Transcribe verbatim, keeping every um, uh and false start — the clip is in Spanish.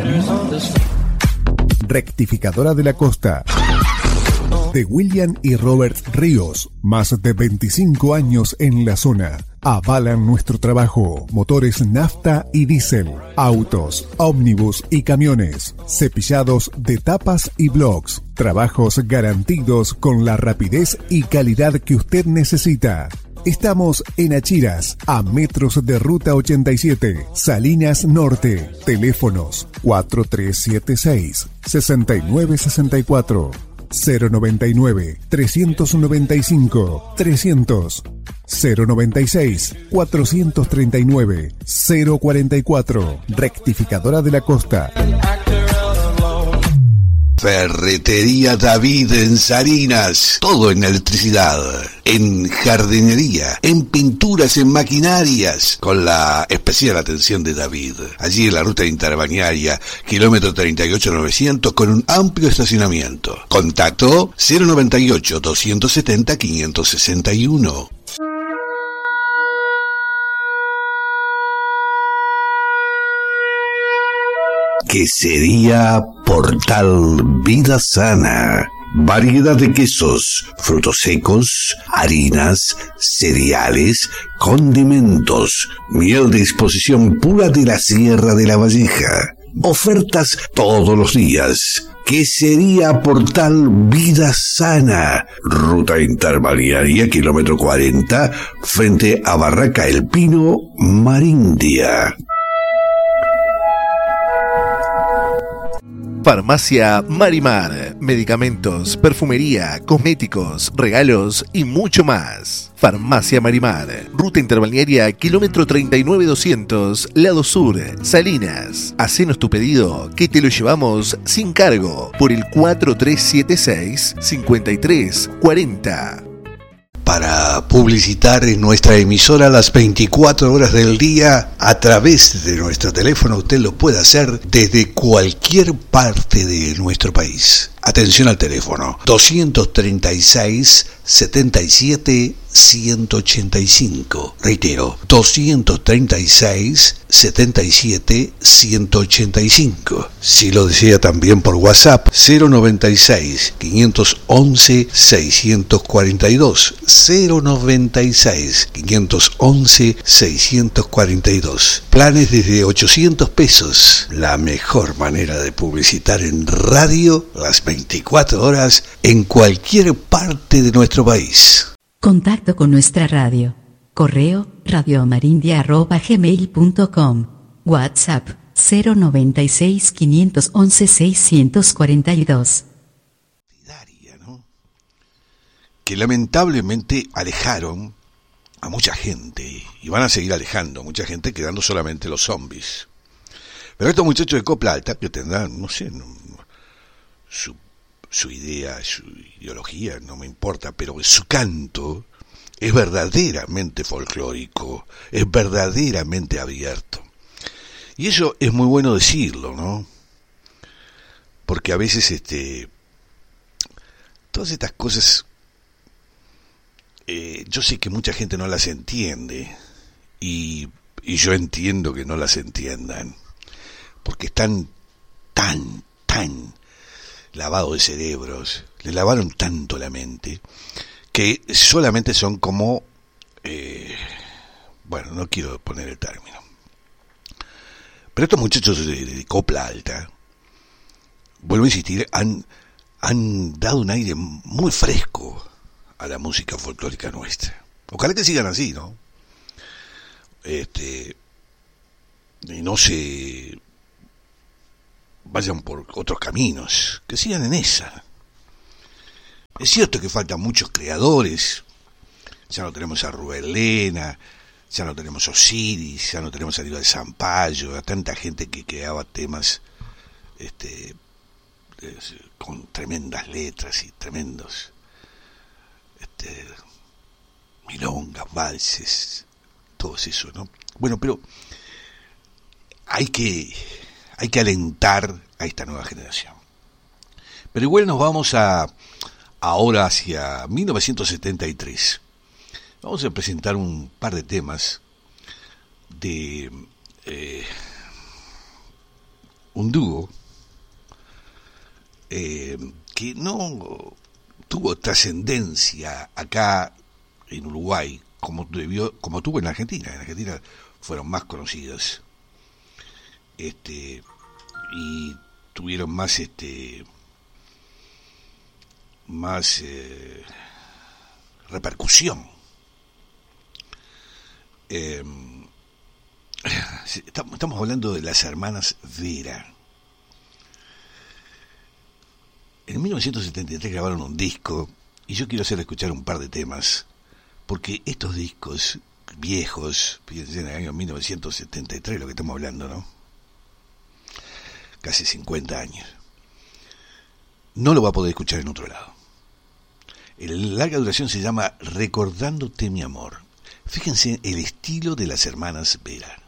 Rectificadora de la Costa. De William y Robert Ríos, más de veinticinco años en la zona. Avalan nuestro trabajo. Motores nafta y diésel, autos, ómnibus y camiones, cepillados de tapas y blocks. Trabajos garantidos con la rapidez y calidad que usted necesita. Estamos en Achiras, a metros de Ruta ochenta y siete, Salinas Norte. Teléfonos cuatro tres siete seis, seis nueve seis cuatro, cero noventa y nueve, trescientos noventa y cinco, trescientos, cero noventa y seis, cuatrocientos treinta y nueve, cero cuarenta y cuatro. Rectificadora de la Costa. Ferretería David en Salinas, todo en electricidad, en jardinería, en pinturas, en maquinarias, con la especial atención de David. Allí en la ruta interbalnearia, kilómetro treinta y ocho novecientos, con un amplio estacionamiento. Contacto cero noventa y ocho, doscientos setenta, quinientos sesenta y uno. Quesería Portal Vida Sana. Variedad de quesos, frutos secos, harinas, cereales, condimentos, miel de disposición pura de la Sierra de la Valleja. Ofertas todos los días. Quesería Portal Vida Sana. Ruta interbalnearia, kilómetro cuarenta, frente a Barraca El Pino, Marindia. Farmacia Marimar. Medicamentos, perfumería, cosméticos, regalos y mucho más. Farmacia Marimar. Ruta interbalnearia, kilómetro treinta y nueve doscientos, lado sur, Salinas. Hacenos tu pedido, que te lo llevamos sin cargo, por el cuatro tres siete seis, cinco tres cuatro cero. Para publicitar en nuestra emisora las veinticuatro horas del día a través de nuestro teléfono, usted lo puede hacer desde cualquier parte de nuestro país. Atención al teléfono doscientos treinta y seis, setenta y siete, ciento ochenta y cinco. Reitero, doscientos treinta y seis, setenta y siete, ciento ochenta y cinco. Si lo desea también por WhatsApp, cero noventa y seis, quinientos once, seiscientos cuarenta y dos. cero noventa y seis, quinientos once, seiscientos cuarenta y dos. Planes desde ochocientos pesos. La mejor manera de publicitar en radio las veinticuatro horas en cualquier parte de nuestro país. Contacto con nuestra radio. Correo radiomarindia arroba gmail punto com. WhatsApp cero noventa y seis, quinientos once, seiscientos cuarenta y dos. Que lamentablemente alejaron a mucha gente y van a seguir alejando a mucha gente, quedando solamente los zombies. Pero estos muchachos de Copla Alta, que tendrán, no sé, no, su, su idea, su ideología, no me importa, pero su canto es verdaderamente folclórico, es verdaderamente abierto. Y eso es muy bueno decirlo, ¿no? Porque a veces, este, todas estas cosas, eh, yo sé que mucha gente no las entiende, y, y yo entiendo que no las entiendan, porque están tan, tan lavados de cerebros, le lavaron tanto la mente, que solamente son como, eh, bueno, no quiero poner el término, pero estos muchachos de, de Copla Alta, vuelvo a insistir, han, han dado un aire muy fresco a la música folclórica nuestra. Ojalá que sigan así, ¿no? Este, y no se vayan por otros caminos, que sigan en esa. Es cierto que faltan muchos creadores, ya no tenemos a Rubén Lena, ya no tenemos a Osiris, ya no tenemos a Aníbal Zampayo, a tanta gente que creaba temas este, con tremendas letras y tremendos este, milongas, valses, todo eso, ¿no? Bueno, pero hay que, hay que alentar a esta nueva generación. Pero igual nos vamos a ahora hacia mil novecientos setenta y tres. Vamos a presentar un par de temas de eh, un dúo eh, que no tuvo trascendencia acá en Uruguay como debió, como tuvo en Argentina. En Argentina fueron más conocidos, este, y tuvieron más, este, más eh, repercusión. Eh, estamos hablando de las hermanas Vera. En mil novecientos setenta y tres grabaron un disco y yo quiero hacer escuchar un par de temas, porque estos discos viejos, fíjense, en el año mil novecientos setenta y tres, lo que estamos hablando, ¿no? Casi cincuenta años. No lo va a poder escuchar en otro lado. El larga duración se llama Recordándote mi amor. Fíjense el estilo de las hermanas Vera.